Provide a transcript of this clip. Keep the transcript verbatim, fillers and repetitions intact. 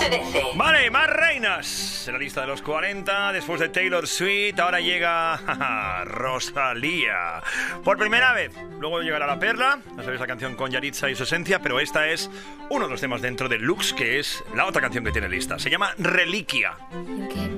trece. Vale, más reinas en la lista de los cuarenta. Después de Taylor Swift, ahora llega jaja, Rosalía. Por primera vez. Luego llegará La Perla. Ya sabéis, la canción con Yaritza y su esencia. Pero esta es uno de los temas dentro de Lux, que es la otra canción que tiene lista. Se llama Reliquia.